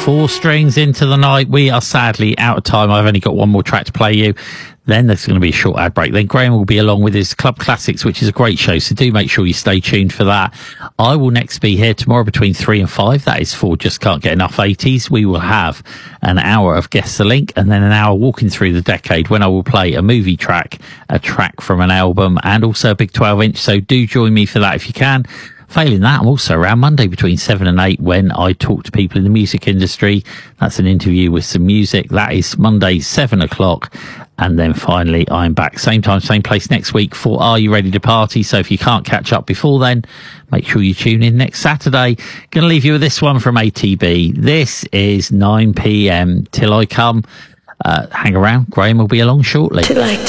Four Strings Into the Night. We are sadly out of time. I've only got one more track to play you. Then there's going to be a short ad break. Then Graham will be along with his Club Classics, which is a great show. So do make sure you stay tuned for that. I will next be here tomorrow between 3 and 5. That is for Just Can't Get Enough 80s. We will have an hour of Guess the Link and then an hour walking through the decade when I will play a movie track, a track from an album, and also a big 12-inch. So do join me for that if you can. Failing that, I'm also around Monday between 7 and 8 when I talk to people in the music industry. That's an interview with some music. That is Monday, 7 o'clock. And then finally, I'm back same time, same place next week for Are You Ready to Party? So if you can't catch up before then, make sure you tune in next Saturday. Going to leave you with this one from ATB. This is 9 p.m. Till I Come. Hang around. Graham will be along shortly.